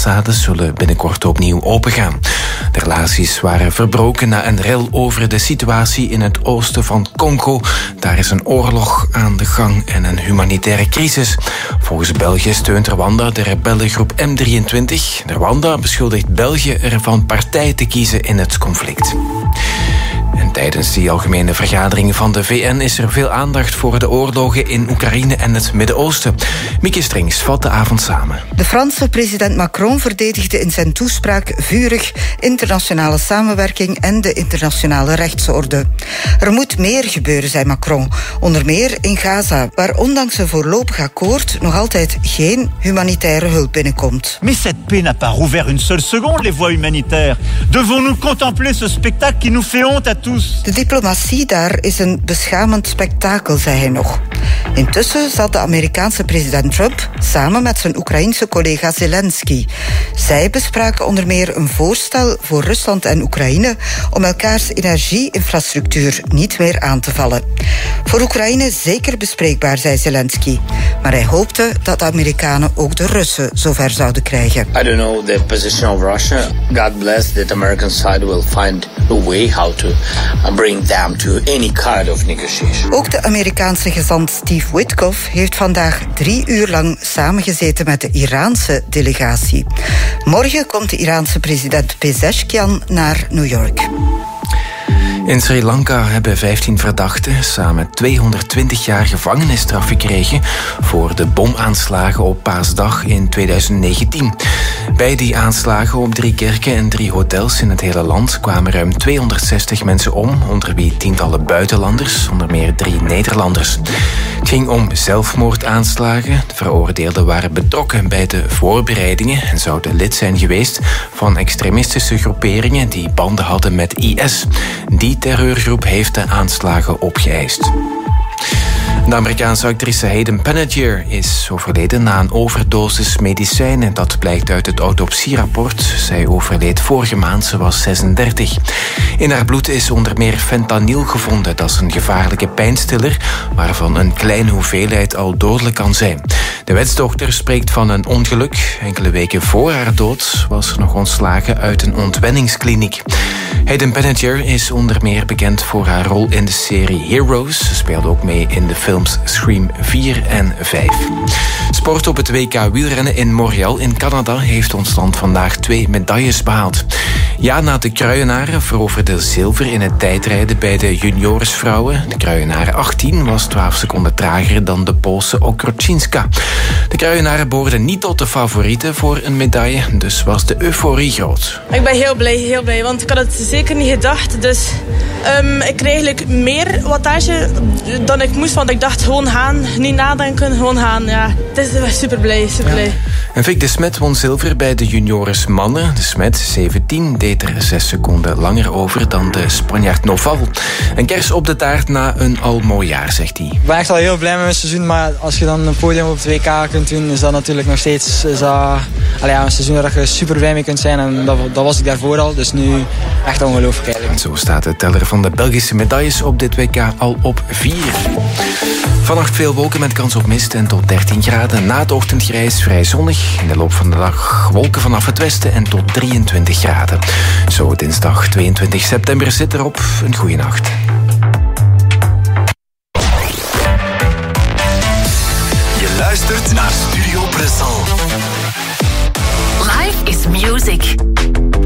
ambassades zullen binnenkort opnieuw opengaan. De relaties waren verbroken na een rel over de situatie in het oosten van Congo. Daar is een oorlog aan de gang en een humanitaire crisis. Volgens België steunt Rwanda de rebellengroep M23. Rwanda beschuldigt België ervan partij te kiezen in het conflict. En tijdens die algemene vergadering van de VN is er veel aandacht voor de oorlogen in Oekraïne en het Midden-Oosten. Mieke Strings vat de avond samen. De Franse president Macron verdedigde in zijn toespraak vurig internationale samenwerking en de internationale rechtsorde. Er moet meer gebeuren, zei Macron. Onder meer in Gaza, waar ondanks een voorlopig akkoord nog altijd geen humanitaire hulp binnenkomt. Mais cette paix n'a pas rouvert une seule seconde les voies humanitaires. Devons-nous contempler ce spectacle qui nous fait honte à tous? De diplomatie daar is een beschamend spektakel, zei hij nog. Intussen zat de Amerikaanse president Trump samen met zijn Oekraïense collega Zelensky. Zij bespraken onder meer een voorstel voor Rusland en Oekraïne om elkaars energieinfrastructuur niet meer aan te vallen. Voor Oekraïne zeker bespreekbaar, zei Zelensky. Maar hij hoopte dat de Amerikanen ook de Russen zover zouden krijgen. I don't know the position of Russia. God bless that the American side will find a way how to bring them to any kind of negotiation. Ook de Amerikaanse gezant Steve Witkoff heeft vandaag 3 uur lang samengezeten met de Iraanse delegatie. Morgen komt de Iraanse president Pezeshkian naar New York. In Sri Lanka hebben 15 verdachten samen 220 jaar gevangenisstraf gekregen voor de bomaanslagen op Paasdag in 2019. Bij die aanslagen op 3 kerken en 3 hotels in het hele land kwamen ruim 260 mensen om, onder wie tientallen buitenlanders, onder meer 3 Nederlanders. Het ging om zelfmoordaanslagen. De veroordeelden waren betrokken bij de voorbereidingen en zouden lid zijn geweest van extremistische groeperingen die banden hadden met IS. Die terreurgroep heeft de aanslagen opgeëist. De Amerikaanse actrice Hayden Panettiere is overleden na een overdosis medicijnen. Dat blijkt uit het autopsierapport. Zij overleed vorige maand, ze was 36. In haar bloed is onder meer fentanyl gevonden. Dat is een gevaarlijke pijnstiller, waarvan een kleine hoeveelheid al dodelijk kan zijn. De wetsdochter spreekt van een ongeluk. Enkele weken voor haar dood was ze nog ontslagen uit een ontwenningskliniek. Hayden Panettiere is onder meer bekend voor haar rol in de serie Heroes. Ze speelde ook mee in de films Scream 4 en 5. Sport op het WK wielrennen in Montreal in Canada heeft ons land vandaag 2 medailles behaald. Jana de Kruijenaren veroverde zilver in het tijdrijden bij de juniorsvrouwen. De Kruijenaren 18 was 12 seconden trager dan de Poolse Okrotczynska. De Kruijenaren behoorden niet tot de favorieten voor een medaille, dus was de euforie groot. Ik ben heel blij, want ik had het zeker niet gedacht. Dus ik kreeg eigenlijk meer wattage dan ik moest, want ik dacht gewoon gaan, niet nadenken, gewoon gaan. Ja, het is super blij. En Vic de Smet won zilver bij de juniores mannen. De Smet, 17, deed er 6 seconden langer over dan de Spanjaard Noval. Een kers op de taart na een al mooi jaar, zegt hij. Ik ben echt al heel blij met mijn seizoen, maar als je dan een podium op het WK kunt doen, is dat natuurlijk nog steeds een seizoen waar je super blij mee kunt zijn. En dat was ik daarvoor al, dus nu echt ongelooflijk eigenlijk. En zo staat de teller van de Belgische medailles op dit WK al op 4. Vannacht veel wolken met kans op mist en tot 13 graden. Na het ochtendgrijs vrij zonnig. In de loop van de dag wolken vanaf het westen en tot 23 graden. Zo dinsdag 22 september zit erop. Een goeie nacht. Je luistert naar Studio Brussel.